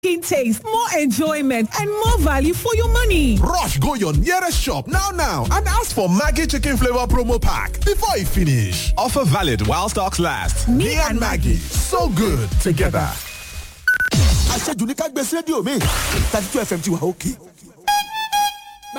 taste, more enjoyment, and more value for your money. Rush go your nearest shop now and ask for Maggi chicken flavor promo pack before it finish. Offer valid while stocks last. Me and Maggi, so good together. Aṣẹ́jú ní ká gbé sí rédíò mi 32 FM ti wà òkè.